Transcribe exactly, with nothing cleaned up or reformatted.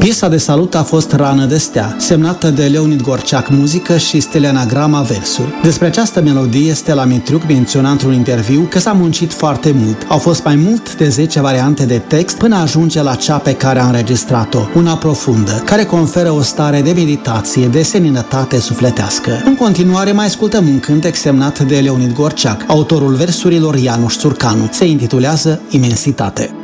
Piesa de salut a fost Rană de stea, semnată de Leonid Gorceac muzică și Steliana Grama versuri. Despre această melodie, Stella Mitriuc menționa într-un interviu că s-a muncit foarte mult. Au fost mai mult de zece variante de text până ajunge la cea pe care a înregistrat-o, una profundă, care conferă o stare de meditație, de seninătate sufletească. În continuare mai ascultăm un cântec semnat de Leonid Gorceac, autorul versurilor Ianuș Țurcanu. Se intitulează Imensitate.